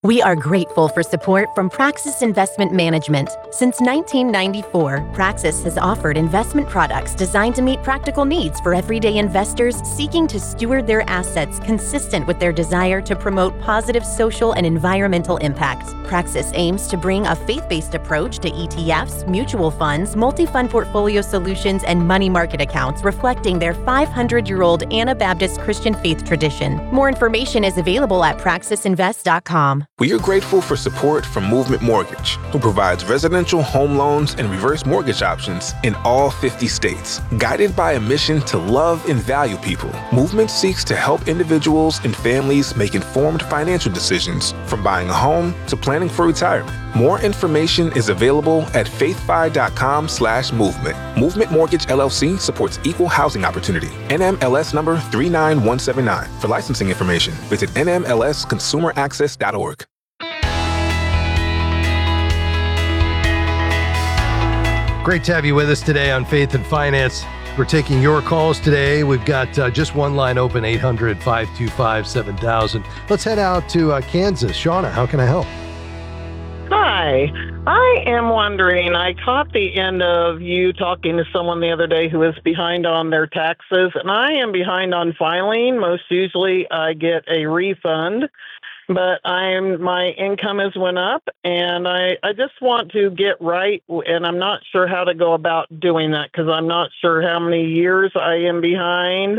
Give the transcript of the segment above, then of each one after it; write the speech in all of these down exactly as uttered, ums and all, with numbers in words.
We are grateful for support from Praxis Investment Management. Since nineteen ninety-four, Praxis has offered investment products designed to meet practical needs for everyday investors seeking to steward their assets consistent with their desire to promote positive social and environmental impact. Praxis aims to bring a faith-based approach to E T Fs, mutual funds, multi-fund portfolio solutions, and money market accounts reflecting their five hundred year old Anabaptist Christian faith tradition. More information is available at praxis invest dot com. We are grateful for support from Movement Mortgage, who provides residential home loans and reverse mortgage options in all fifty states. Guided by a mission to love and value people, Movement seeks to help individuals and families make informed financial decisions, from buying a home to planning for retirement. More information is available at faithfi.com slash movement. Movement Mortgage L L C supports equal housing opportunity. N M L S number three nine one seven nine. For licensing information, visit N M L S consumer access dot org. Great to have you with us today on Faith and Finance. We're taking your calls today. We've got uh, just one line open, eight hundred, five two five, seven thousand. Let's head out to uh, Kansas. Shauna, how can I help? Hi. I am wondering, I caught the end of you talking to someone the other day who is behind on their taxes, and I am behind on filing. Most usually I get a refund, but I'm my income has went up, and I, I just want to get right, and I'm not sure how to go about doing that because I'm not sure how many years I am behind,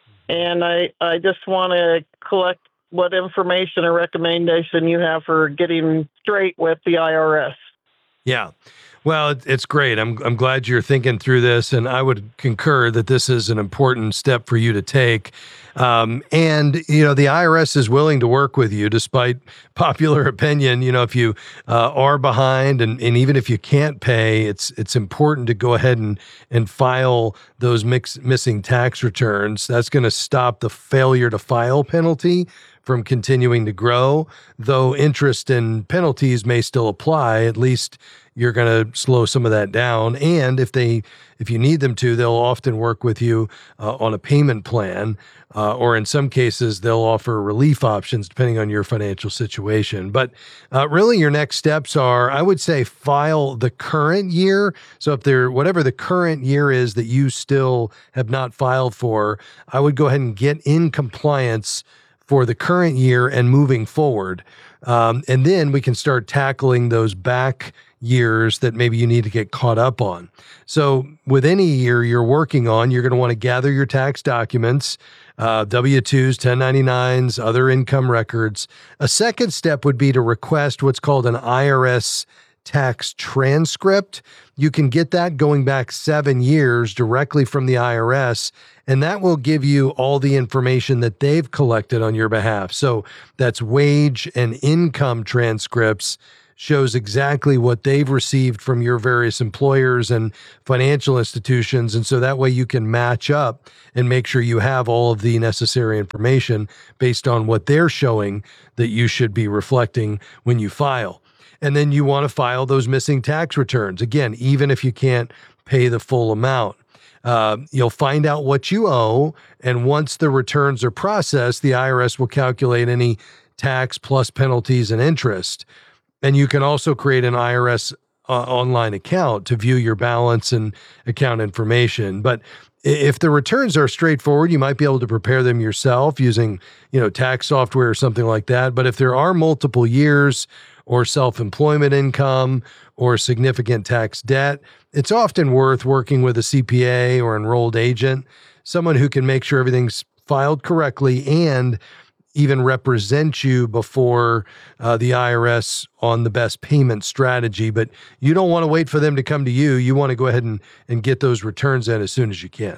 and I, I just want to collect what information or recommendation you have for getting straight with the I R S. Yeah. Well, it- it's great. I'm I'm glad you're thinking through this, and I would concur that this is an important step for you to take. Um, and, you know, the I R S is willing to work with you despite popular opinion. You know, if you uh, are behind and, and even if you can't pay, it's it's important to go ahead and, and file those mix, missing tax returns. That's going to stop the failure to file penalty from continuing to grow, though interest and penalties may still apply. At least you're going to slow some of that down. And if they, if you need them to, they'll often work with you uh, on a payment plan, uh, or in some cases, they'll offer relief options depending on your financial situation. But uh, really, your next steps are, I would say, file the current year. So if there, whatever the current year is that you still have not filed for, I would go ahead and get in compliance for the current year and moving forward. Um, and then we can start tackling those back years that maybe you need to get caught up on. So with any year you're working on, you're going to want to gather your tax documents, uh, W two's, ten ninety-nines, other income records. A second step would be to request what's called an I R S tax transcript. You can get that going back seven years directly from the I R S, and that will give you all the information that they've collected on your behalf. So that's wage and income transcripts, shows exactly what they've received from your various employers and financial institutions. And so that way you can match up and make sure you have all of the necessary information based on what they're showing that you should be reflecting when you file. And then you want to file those missing tax returns. Again, even if you can't pay the full amount, uh, you'll find out what you owe. And once the returns are processed, the I R S will calculate any tax plus penalties and interest. And you can also create an I R S uh, online account to view your balance and account information. But if the returns are straightforward, you might be able to prepare them yourself using, you know, tax software or something like that. But if there are multiple years or self-employment income or significant tax debt, it's often worth working with a C P A or enrolled agent, someone who can make sure everything's filed correctly and even represent you before uh, the I R S on the best payment strategy. But you don't want to wait for them to come to you. You want to go ahead and, and get those returns in as soon as you can.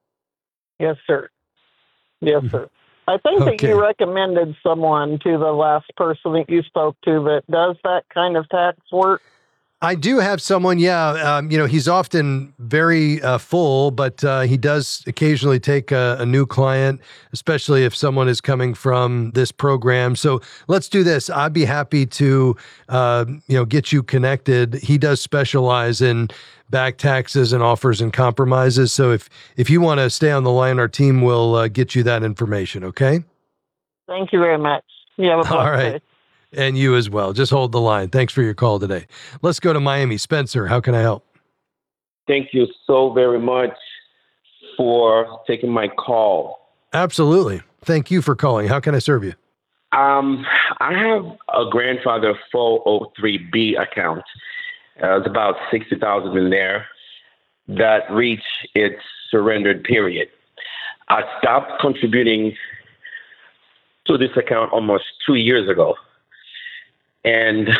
Yes, sir. Yes, sir. I think Okay. that you recommended someone to the last person that you spoke to that does that kind of tax work. I do have someone, yeah. Um, you know, he's often very uh, full, but uh, he does occasionally take a, a new client, especially if someone is coming from this program. So let's do this. I'd be happy to, uh, you know, get you connected. He does specialize in back taxes and offers and compromises. So if if you want to stay on the line, our team will uh, get you that information. Okay. Thank you very much. You have a All blessed right. day. And you as well. Just hold the line. Thanks for your call today. Let's go to Miami. Spencer, how can I help? Thank you so very much for taking my call. Absolutely. Thank you for calling. How can I serve you? Um, I have a grandfather four oh three B account. Uh, it's about sixty thousand in there that reached its surrendered period. I stopped contributing to this account almost two years ago. And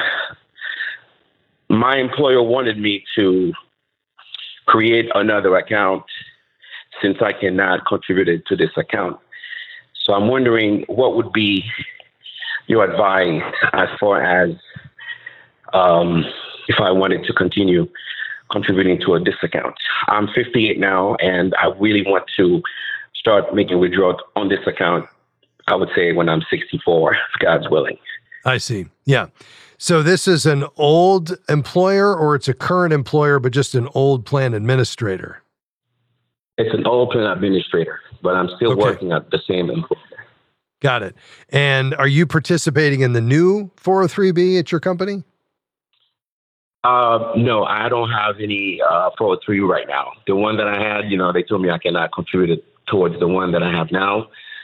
my employer wanted me to create another account since I cannot contribute to this account. So I'm wondering what would be your advice as far as um, if I wanted to continue contributing to a this account. I'm fifty-eight now, and I really want to start making withdrawals on this account, I would say when I'm sixty-four, if God's willing. I see. Yeah. So this is an old employer, or it's a current employer, but just an old plan administrator? It's an old plan administrator, but I'm still Okay. working at the same employer. Got it. And are you participating in the new four oh three B at your company? Uh, no, I don't have any uh, four oh three right now. The one that I had, you know, they told me I cannot contribute towards the one that I have now.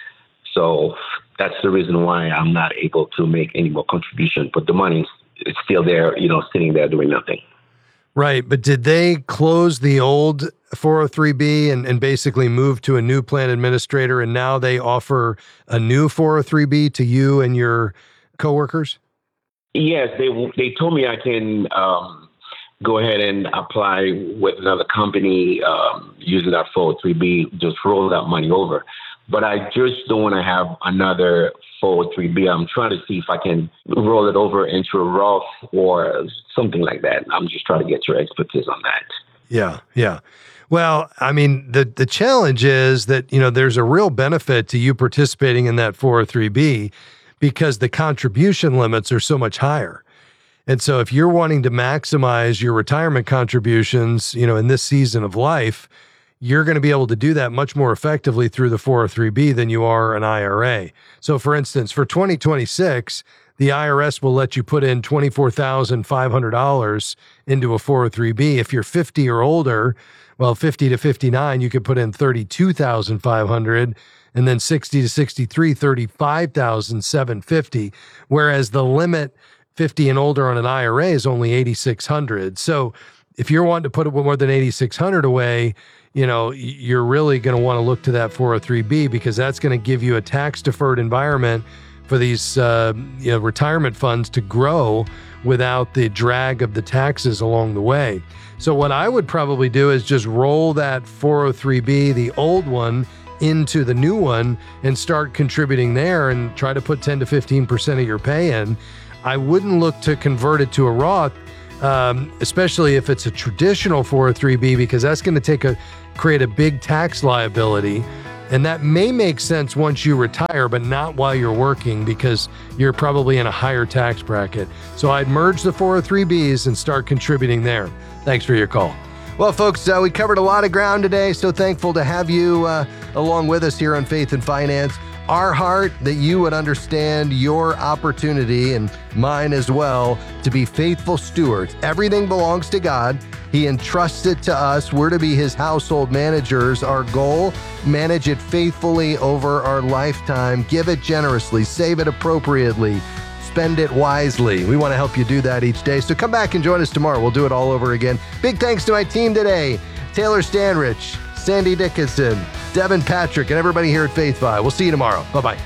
So that's the reason why I'm not able to make any more contribution. But the money is still there, you know, sitting there doing nothing. Right. But did they close the old four oh three B and, and basically move to a new plan administrator, and now they offer a new four oh three B to you and your coworkers? Yes, they they told me I can um, go ahead and apply with another company um, using that four oh three B, just roll that money over. But I just don't want to have another four oh three B. I'm trying to see if I can roll it over into a Roth or something like that. I'm just trying to get your expertise on that. Yeah, yeah. Well, I mean, the the challenge is that, you know, there's a real benefit to you participating in that four oh three B because the contribution limits are so much higher. And so if you're wanting to maximize your retirement contributions, you know, in this season of life, you're going to be able to do that much more effectively through the four oh three B than you are an I R A. So for instance, for twenty twenty-six, the I R S will let you put in twenty-four thousand five hundred dollars into a four oh three B. If you're fifty or older, well, fifty to fifty-nine, you could put in thirty-two thousand five hundred dollars, and then sixty to sixty-three, thirty-five thousand seven hundred fifty dollars, whereas the limit fifty and older on an I R A is only eighty-six hundred dollars. So if you're wanting to put more than eighty-six hundred dollars away, you know, you're really going to want to look to that four oh three B because that's going to give you a tax-deferred environment for these uh, you know, retirement funds to grow without the drag of the taxes along the way. So what I would probably do is just roll that four oh three B, the old one, into the new one and start contributing there and try to put ten to fifteen percent of your pay in. I wouldn't look to convert it to a Roth, um, especially if it's a traditional four oh three B, because that's going to take a create a big tax liability. And that may make sense once you retire, but not while you're working because you're probably in a higher tax bracket. So I'd merge the four oh three Bs and start contributing there. Thanks for your call. Well, folks, uh, we covered a lot of ground today. So thankful to have you uh, along with us here on Faith and Finance. Our heart that you would understand your opportunity, and mine as well, to be faithful stewards. Everything belongs to God. He entrusts it to us. We're to be his household managers. Our goal, manage it faithfully over our lifetime. Give it generously. Save it appropriately. Spend it wisely. We want to help you do that each day. So come back and join us tomorrow. We'll do it all over again. Big thanks to my team today. Taylor Stanrich, Sandy Dickinson, Devin Patrick, and everybody here at FaithFi. We'll see you tomorrow. Bye-bye.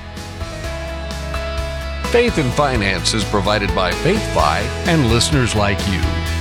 Faith and Finance is provided by FaithFi and listeners like you.